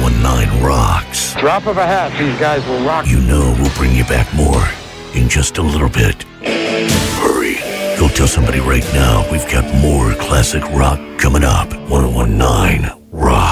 1019 rocks. Drop of a hat, these guys will rock. You know we'll bring you back more in just a little bit. Hurry. Go tell somebody right now we've got more classic rock coming up. 1019 Rock.